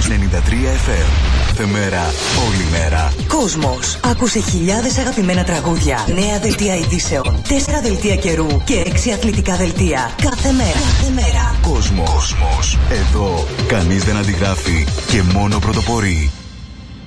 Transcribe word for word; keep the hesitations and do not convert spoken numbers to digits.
ενενήντα τρία εφ εμ. Θεμέρα, όλη μέρα. Κόσμος. Άκουσε χιλιάδες αγαπημένα τραγούδια. Νέα δελτία ειδήσεων. Τέσσερα δελτία καιρού και έξι αθλητικά δελτία. Κάθε μέρα. Κάθε μέρα. Κόσμος. Κόσμος. Εδώ κανείς δεν αντιγράφει και μόνο πρωτοπορεί.